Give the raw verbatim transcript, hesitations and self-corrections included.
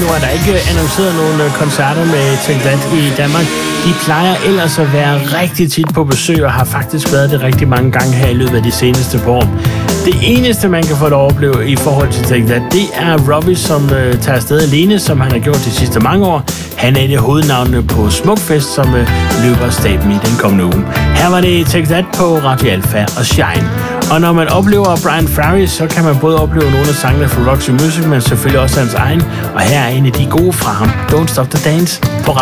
nu er der ikke annonceret nogle koncerter med Take That i Danmark. De plejer ellers at være rigtig tit på besøg, og har faktisk været det rigtig mange gange her i løbet af de seneste par år. Det eneste, man kan få lov at opleve i forhold til Take That, det er Robbie, som øh, tager afsted alene, som han har gjort de sidste mange år. Han er et af hovednavnene på Smukfest, som øh, løber staben i den kommende uge. Her var det Take That på Radio Alpha og Shine. Og når man oplever Brian Ferry, så kan man både opleve nogle af sangene fra Roxy Music, men selvfølgelig også hans egen. Og her er en af de gode fra ham, Don't Stop the Dance på Radio